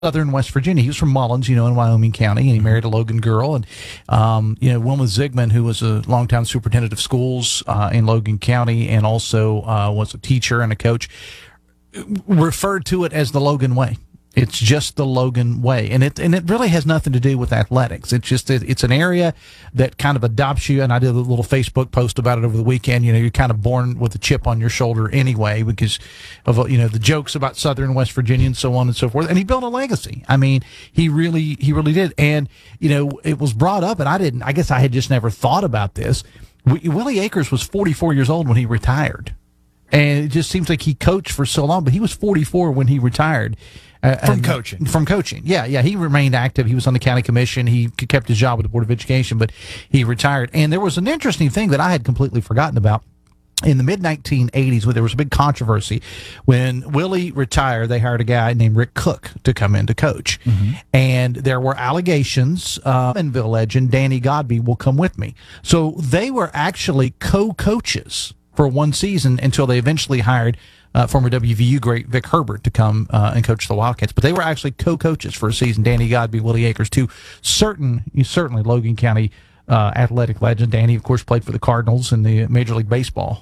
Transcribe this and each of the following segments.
Southern West Virginia. He was from Mullins, in Wyoming County, and he married a Logan girl. And, Wilma Zigman, who was a longtime superintendent of schools in Logan County and also was a teacher and a coach, referred to it as the Logan Way. It's just the Logan Way, and it really has nothing to do with athletics. It's just it's an area that kind of adopts you. And I did a little Facebook post about it over the weekend. You're kind of born with a chip on your shoulder anyway because of the jokes about Southern West Virginia and so on and so forth. And he built a legacy. I mean, he really did. And it was brought up, and I guess I had just never thought about this. Willie Akers was 44 years old when he retired, and it just seems like he coached for so long, but he was 44 when he retired. From coaching. Yeah. He remained active. He was on the county commission. He kept his job with the Board of Education, but he retired. And there was an interesting thing that I had completely forgotten about. In the mid-1980s, when there was a big controversy, when Willie retired, they hired a guy named Rick Cook to come in to coach. Mm-hmm. And there were allegations, Manville legend Danny Godby will come with me. So they were actually co-coaches for one season until they eventually hired former WVU great Vic Herbert to come and coach the Wildcats. But they were actually co-coaches for a season. Danny Godby, Willie Akers, two certainly Logan County athletic legend. Danny, of course, played for the Cardinals in the Major League Baseball.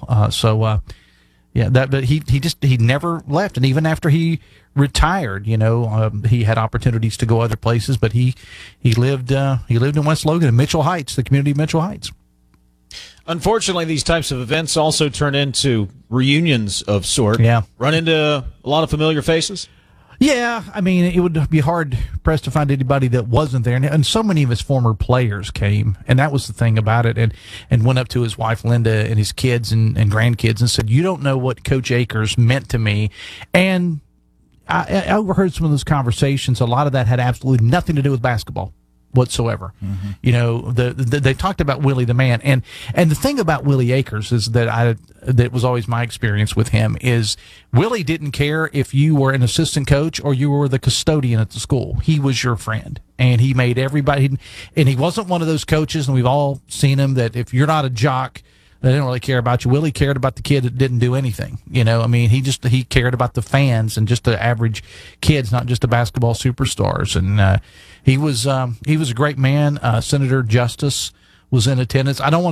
But he never left. And even after he retired, he had opportunities to go other places. But he lived in West Logan, in Mitchell Heights, the community of Mitchell Heights. Unfortunately, these types of events also turn into reunions of sort. Yeah. Run into a lot of familiar faces? Yeah, I mean, it would be hard-pressed to find anybody that wasn't there. And so many of his former players came, and that was the thing about it, and went up to his wife, Linda, and his kids and grandkids and said, "You don't know what Coach Akers meant to me." And I overheard some of those conversations. A lot of that had absolutely nothing to do with basketball whatsoever. Mm-hmm. They talked about Willie the man, and the thing about Willie Akers is that was always my experience with him is Willie didn't care if you were an assistant coach or you were the custodian at the school. He was your friend, and he made everybody. And he wasn't one of those coaches, and we've all seen him, that if you're not a jock, they didn't really care about you. Willie cared about the kid that didn't do anything. I mean, he cared about the fans and just the average kids, not just the basketball superstars. And he was a great man. Senator Justice was in attendance. I don't want